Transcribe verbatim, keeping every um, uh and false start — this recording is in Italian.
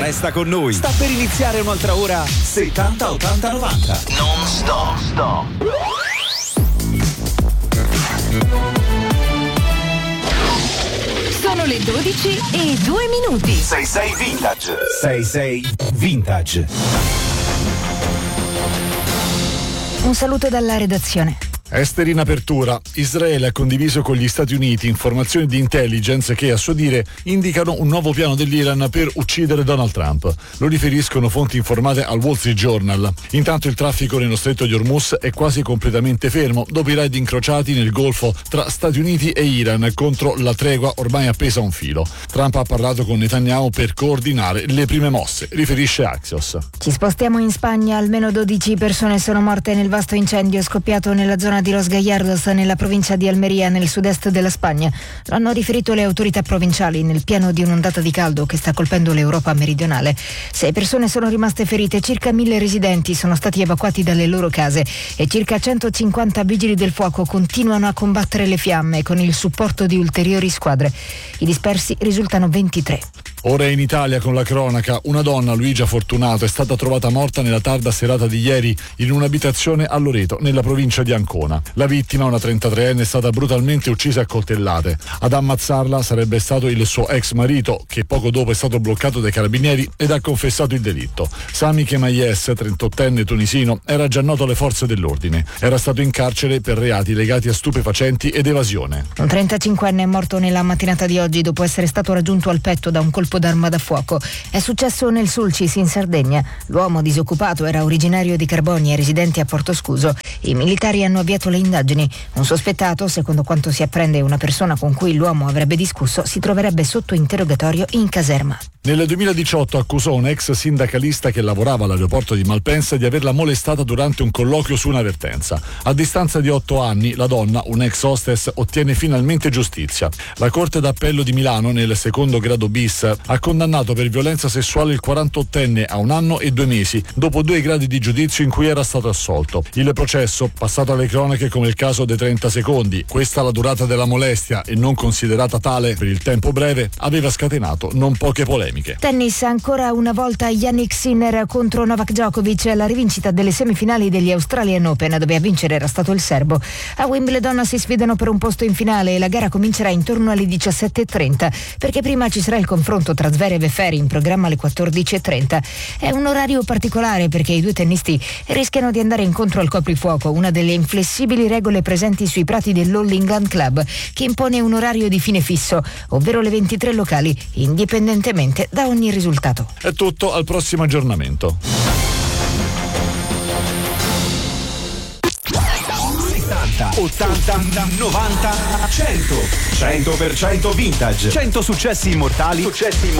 Resta con noi. Sta per iniziare un'altra ora settanta ottanta novanta. Non stop, stop. Sono le dodici e due minuti. sei sei Vintage. sei sei Vintage. Un saluto dalla redazione. Esteri in apertura. Israele ha condiviso con gli Stati Uniti informazioni di intelligence che, a suo dire, indicano un nuovo piano dell'Iran per uccidere Donald Trump. Lo riferiscono fonti informate al Wall Street Journal. Intanto il traffico nello stretto di Hormuz è quasi completamente fermo dopo i raid incrociati nel Golfo tra Stati Uniti e Iran contro la tregua ormai appesa a un filo. Trump ha parlato con Netanyahu per coordinare le prime mosse, riferisce Axios. Ci spostiamo in Spagna. Almeno dodici persone sono morte nel vasto incendio scoppiato nella zona di Los Gallardos, nella provincia di Almeria, nel sud-est della Spagna. Lo hanno riferito le autorità provinciali nel pieno di un'ondata di caldo che sta colpendo l'Europa meridionale. Sei persone sono rimaste ferite, circa mille residenti sono stati evacuati dalle loro case e circa centocinquanta vigili del fuoco continuano a combattere le fiamme con il supporto di ulteriori squadre. I dispersi risultano ventitré. Ora in Italia con la cronaca. Una donna, Luigia Fortunato, è stata trovata morta nella tarda serata di ieri in un'abitazione a Loreto, nella provincia di Ancona. La vittima, una trentatreenne, è stata brutalmente uccisa a coltellate. Ad ammazzarla sarebbe stato il suo ex marito, che poco dopo è stato bloccato dai carabinieri ed ha confessato il delitto. Sami Kemayes, trentottenne tunisino, era già noto alle forze dell'ordine. Era stato in carcere per reati legati a stupefacenti ed evasione. Un trentacinquenne è morto nella mattinata di oggi dopo essere stato raggiunto al petto da un colpo d'arma da fuoco. È successo nel Sulcis, in Sardegna. L'uomo disoccupato era originario di Carbonia e residente a Porto Scuso. I militari hanno avviato le indagini. Un sospettato, secondo quanto si apprende una persona con cui l'uomo avrebbe discusso, si troverebbe sotto interrogatorio in caserma. Nel duemiladiciotto accusò un ex sindacalista che lavorava all'aeroporto di Malpensa di averla molestata durante un colloquio su un'avvertenza. A distanza di otto anni, la donna, un ex hostess, ottiene finalmente giustizia. La Corte d'Appello di Milano, nel secondo grado bis, ha condannato per violenza sessuale il quarantottenne a un anno e due mesi, dopo due gradi di giudizio in cui era stato assolto. Il processo, passato alle cronache come il caso dei trenta secondi, questa la durata della molestia e non considerata tale per il tempo breve, aveva scatenato non poche polemiche. Tennis, ancora una volta Jannik Sinner contro Novak Djokovic, la rivincita delle semifinali degli Australian Open, dove a vincere era stato il serbo. A Wimbledon si sfidano per un posto in finale e la gara comincerà intorno alle diciassette e trenta, perché prima ci sarà il confronto tra Zverev e Ferri in programma alle quattordici e trenta. È un orario particolare perché i due tennisti rischiano di andare incontro al coprifuoco, una delle inflessibili regole presenti sui prati dell'All England Club, che impone un orario di fine fisso, ovvero le ventitré locali, indipendentemente da ogni risultato. È tutto, al prossimo aggiornamento. settanta, ottanta, novanta, cento. cento per cento Vintage. cento successi immortali. Successi immortali.